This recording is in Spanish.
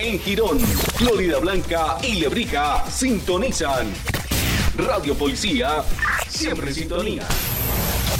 En Girón, Florida Blanca y Lebrija sintonizan. Radio Policía, siempre en sintonía.